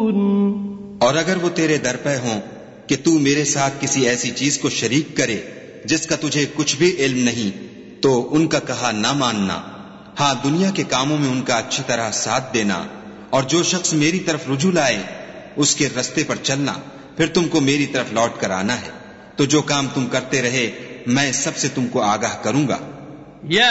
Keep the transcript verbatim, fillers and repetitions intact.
और अगर वो तेरे दर पे हों कि तू मेरे साथ किसी ऐसी चीज को शरीक करे जिसका तुझे कुछ भी इल्म नहीं, तो उनका कहा ना मानना। हाँ, दुनिया के कामों में उनका अच्छी तरह साथ देना, और जो शख्स मेरी तरफ रुजू लाए उसके रास्ते पर चलना, फिर तुमको मेरी तरफ लौट कर आना है। तो जो काम तुम करते रहे मैं सबसे तुमको आगाह करूंगा।